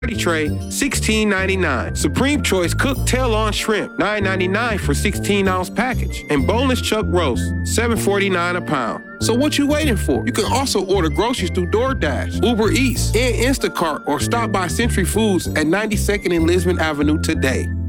tray, $16.99. Supreme Choice cooked tail-on shrimp, $9.99 for 16-ounce package. And boneless chuck roast, $7.49 a pound. So what you waiting for? You can also order groceries through DoorDash, Uber Eats, and Instacart, or stop by Century Foods at 92nd and Lisbon Avenue today.